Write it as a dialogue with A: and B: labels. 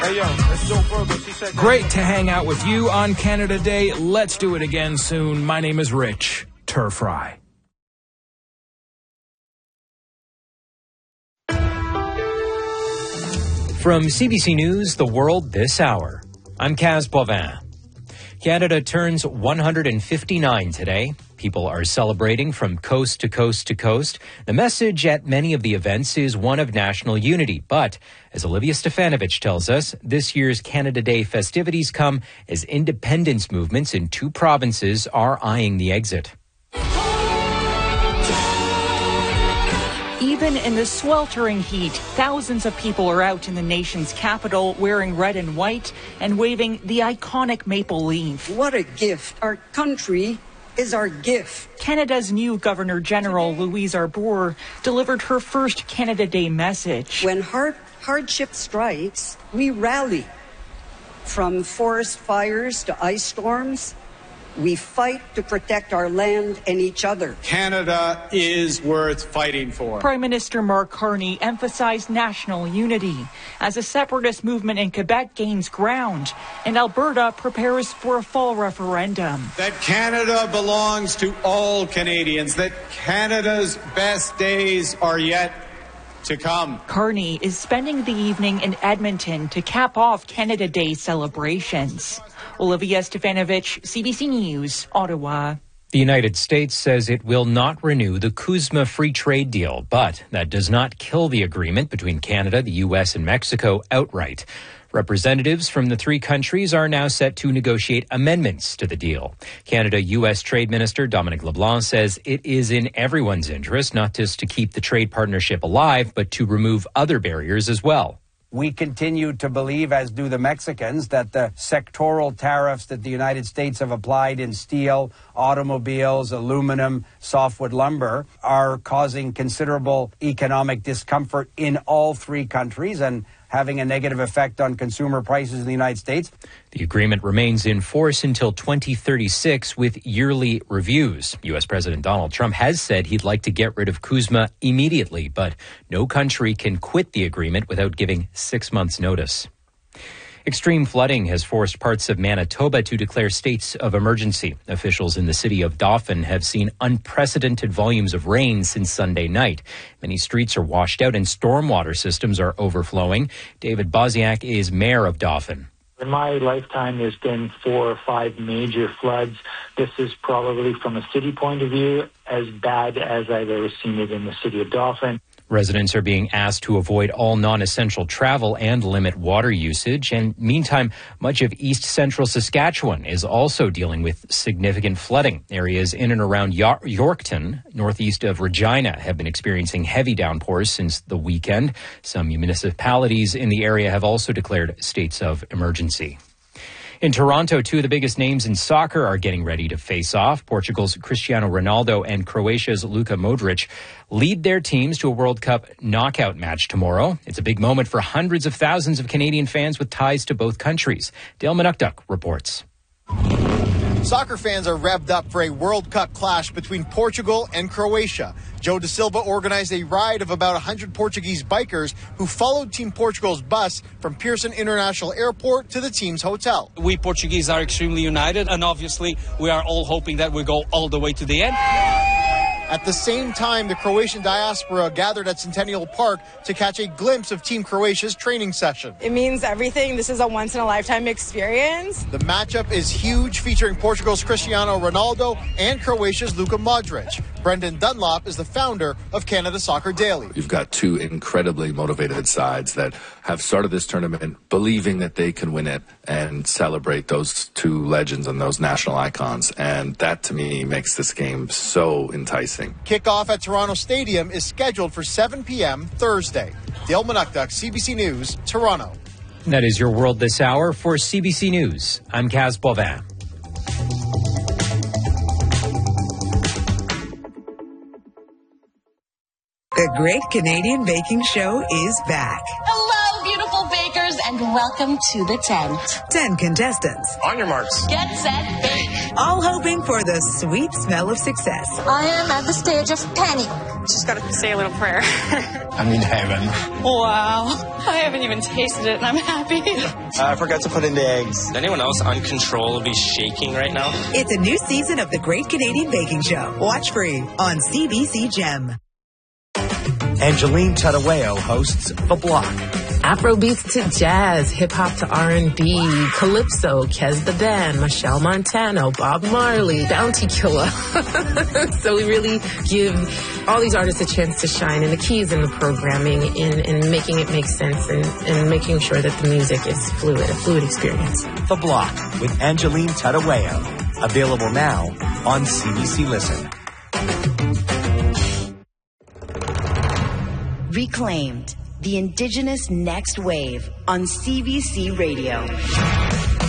A: Hey, yo, that's Joe Burgos. He said
B: Great to hang out with you on Canada Day. Let's do it again soon. My name is Rich Turfry.
C: From CBC News, The World This Hour, I'm Kaz Boivin. Canada turns 159 today. People are celebrating from coast to coast to coast. The message at many of the events is one of national unity. But, as Olivia Stefanovich tells us, this year's Canada Day festivities come as independence movements in 2 provinces are eyeing the exit.
D: Even in the sweltering heat, thousands of people are out in the nation's capital wearing red and white and waving the iconic maple leaf.
E: What a gift. Our country is our gift.
D: Canada's new Governor-General, Louise Arbour, delivered her first Canada Day message.
E: When hardship strikes, we rally. From forest fires to ice storms, we fight to protect our land and each other.
F: Canada is worth fighting for.
D: Prime Minister Mark Carney emphasized national unity as a separatist movement in Quebec gains ground and Alberta prepares for a fall referendum.
F: That Canada belongs to all Canadians, that Canada's best days are yet to come.
D: Carney is spending the evening in Edmonton to cap off Canada Day celebrations. Olivia Stefanovich, CBC News, Ottawa.
C: The United States says it will not renew the CUSMA free trade deal, but that does not kill the agreement between Canada, the U.S., and Mexico outright. Representatives from the 3 countries are now set to negotiate amendments to the deal. Canada-U.S. Trade Minister Dominic LeBlanc says it is in everyone's interest not just to keep the trade partnership alive, but to remove other barriers as well.
G: We continue to believe, as do the Mexicans, that the sectoral tariffs that the United States have applied in steel, automobiles, aluminum, softwood lumber are causing considerable economic discomfort in all 3 countries and having a negative effect on consumer prices in the United States.
C: The agreement remains in force until 2036 with yearly reviews. U.S. President Donald Trump has said he'd like to get rid of CUSMA immediately, but no country can quit the agreement without giving 6 months' notice. Extreme flooding has forced parts of Manitoba to declare states of emergency. Officials in the city of Dauphin have seen unprecedented volumes of rain since Sunday night. Many streets are washed out and stormwater systems are overflowing. David Boziak is mayor of Dauphin.
H: In my lifetime, there's been 4 or 5 major floods. This is probably, from a city point of view, as bad as I've ever seen it in the city of Dauphin.
C: Residents are being asked to avoid all non-essential travel and limit water usage. And meantime, much of east central Saskatchewan is also dealing with significant flooding. Areas in and around Yorkton, northeast of Regina, have been experiencing heavy downpours since the weekend. Some municipalities in the area have also declared states of emergency. In Toronto, 2 of the biggest names in soccer are getting ready to face off. Portugal's Cristiano Ronaldo and Croatia's Luka Modric lead their teams to a World Cup knockout match tomorrow. It's a big moment for hundreds of thousands of Canadian fans with ties to both countries. Dale Manukduk reports.
I: Soccer fans are revved up for a World Cup clash between Portugal and Croatia. Joe Da Silva organized a ride of about 100 Portuguese bikers who followed Team Portugal's bus from Pearson International Airport to the team's hotel.
J: We Portuguese are extremely united, and obviously we are all hoping that we go all the way to the end.
I: At the same time, the Croatian diaspora gathered at Centennial Park to catch a glimpse of Team Croatia's training session.
K: It means everything. This is a once-in-a-lifetime experience.
I: The matchup is huge, featuring Portugal's Cristiano Ronaldo and Croatia's Luka Modric. Brendan Dunlop is the founder of Canada Soccer Daily.
L: You've got 2 incredibly motivated sides that have started this tournament believing that they can win it and celebrate those 2 legends and those national icons. And that, to me, makes this game so enticing.
I: Kickoff at Toronto Stadium is scheduled for 7 p.m. Thursday. Dale Manukduk, CBC News, Toronto.
C: That is your World This Hour. For CBC News, I'm Kaz Boivin.
M: The Great Canadian Baking Show is back.
N: Hello, beautiful bakers, and welcome to the tent.
M: 10 contestants.
O: On your marks.
N: Get set, bake.
M: All hoping for the sweet smell of success.
N: I am at the stage of panic.
O: Just got to say a little prayer.
P: I'm in heaven.
O: Wow. I haven't even tasted it, and I'm happy.
P: I forgot to put in the eggs.
Q: Is anyone else uncontrollably shaking right now?
M: It's a new season of The Great Canadian Baking Show. Watch free on CBC Gem.
R: Angeline Tadaweo hosts The Block.
S: Afrobeats to jazz, hip-hop to R&B, calypso, Kez the Band, Michelle Montano, Bob Marley, Bounty Killer. So we really give all these artists a chance to shine, and the key is in the programming, in making it make sense, and making sure that the music is fluid, a fluid experience.
R: The Block with Angeline Tadaweo. Available now on CBC Listen.
T: Reclaimed, the Indigenous Next Wave on CBC Radio.